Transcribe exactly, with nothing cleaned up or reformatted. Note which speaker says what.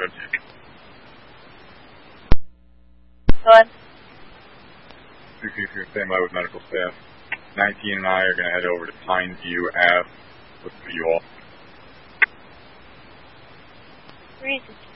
Speaker 1: Good.
Speaker 2: Go ahead.
Speaker 1: two two three, stand by with medical staff. nineteen and I are going to head over to Pine View Ave. Look for you all.
Speaker 2: Where is it?